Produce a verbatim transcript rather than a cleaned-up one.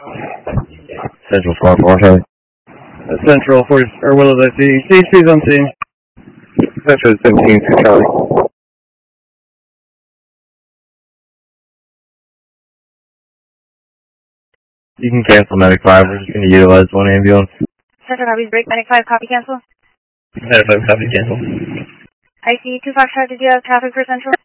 Central four four, Charlie. Central, forty, or Willows I C. C H P's on scene. Central seventeen to Charlie. You can cancel Medic five, we're just going to utilize one ambulance. Central copies, break, Medic five, copy, cancel. Medic five, copy, cancel. I C two Foxtrot, did you have traffic for Central?